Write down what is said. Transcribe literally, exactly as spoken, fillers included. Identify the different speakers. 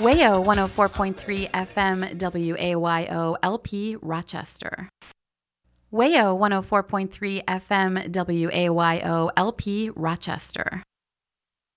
Speaker 1: WAYO one oh four point three F M W A Y O L P Rochester. WAYO one oh four point three F M W A Y O L P Rochester.